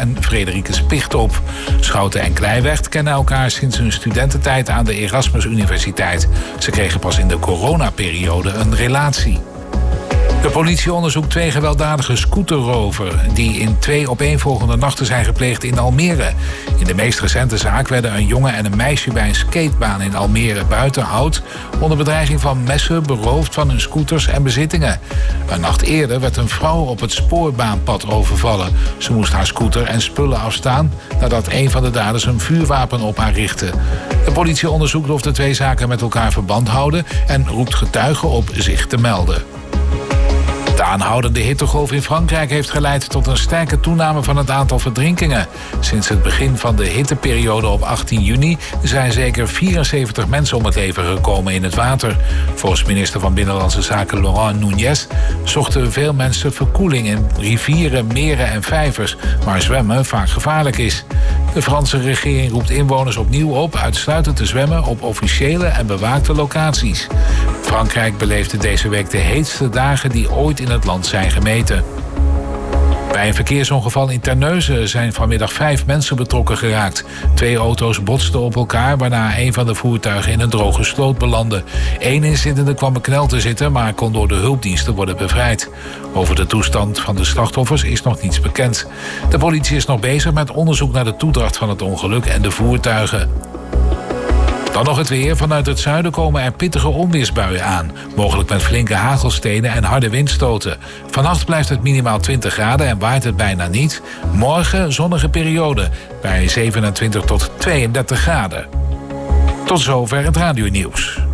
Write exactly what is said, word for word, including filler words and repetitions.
en Frederike Spicht op. Schouten en Kleiweg kennen elkaar sinds hun studententijd aan de Erasmus Universiteit. Ze kregen pas in de coronaperiode een relatie. De politie onderzoekt twee gewelddadige scooterroven die in twee opeenvolgende nachten zijn gepleegd in Almere. In de meest recente zaak werden een jongen en een meisje bij een skatebaan in Almere Buitenhout onder bedreiging van messen beroofd van hun scooters en bezittingen. Een nacht eerder werd een vrouw op het spoorbaanpad overvallen. Ze moest haar scooter en spullen afstaan nadat een van de daders een vuurwapen op haar richtte. De politie onderzoekt of de twee zaken met elkaar verband houden en roept getuigen op zich te melden. De aanhoudende hittegolf in Frankrijk heeft geleid tot een sterke toename van het aantal verdrinkingen. Sinds het begin van de hitteperiode op achttien juni zijn zeker vierenzeventig mensen om het leven gekomen in het water. Volgens minister van Binnenlandse Zaken Laurent Nunez zochten veel mensen verkoeling in rivieren, meren en vijvers, waar zwemmen vaak gevaarlijk is. De Franse regering roept inwoners opnieuw op uitsluitend te zwemmen op officiële en bewaakte locaties. Frankrijk beleefde deze week de heetste dagen die ooit in het land zijn gemeten. Bij een verkeersongeval in Terneuzen zijn vanmiddag vijf mensen betrokken geraakt. Twee auto's botsten op elkaar, waarna een van de voertuigen in een droge sloot belandde. Eén inzittende kwam bekneld te zitten, maar kon door de hulpdiensten worden bevrijd. Over de toestand van de slachtoffers is nog niets bekend. De politie is nog bezig met onderzoek naar de toedracht van het ongeluk en de voertuigen. Dan nog het weer. Vanuit het zuiden komen er pittige onweersbuien aan. Mogelijk met flinke hagelstenen en harde windstoten. Vannacht blijft het minimaal twintig graden en waait het bijna niet. Morgen zonnige periode bij zevenentwintig tot tweeëndertig graden. Tot zover het radionieuws.